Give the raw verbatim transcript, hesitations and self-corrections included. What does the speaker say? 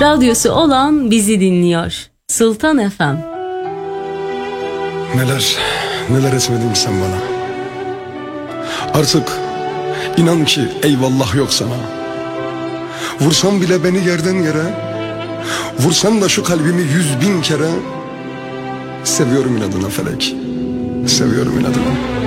radyosu olan bizi dinliyor. Sultan F M. Neler, neler etmedin sen bana. Artık inan ki eyvallah yok sana. Vursan bile beni yerden yere, vursan da şu kalbimi yüz bin kere, seviyorum inadına felek, seviyorum inadına.